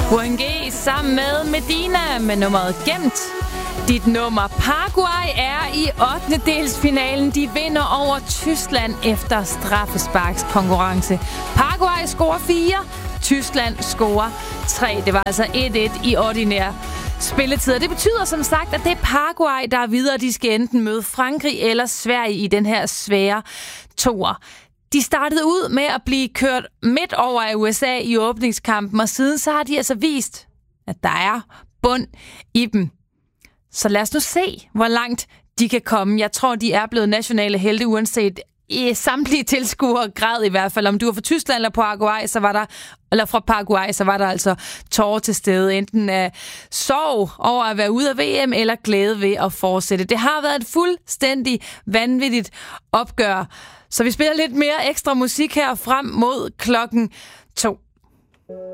UNG sammen med Medina med nummeret Gemt. Dit nummer. Paraguay er i 8. De vinder over Tyskland efter straffesparkskonkurrence. Paraguay scorer 4, Tyskland scorer 3. Det var altså 1-1 i ordinær spilletid. Det betyder som sagt, at det er Paraguay, der er videre. De skal enten møde Frankrig eller Sverige i den her svære toer. De startede ud med at blive kørt midt over af USA i åbningskampen, og siden så har de altså vist, at der er bund i dem. Så lad os nu se, hvor langt de kan komme. Jeg tror, de er blevet nationale helte, uanset i samtlige tilskuere grad i hvert fald. Om du var fra Tyskland eller Paraguay, fra Paraguay, så var der altså tårer til stede. Enten sorg over at være ude af VM, eller glæde ved at fortsætte. Det har været et fuldstændig vanvittigt opgør. Så vi spiller lidt mere ekstra musik her frem mod 2:00.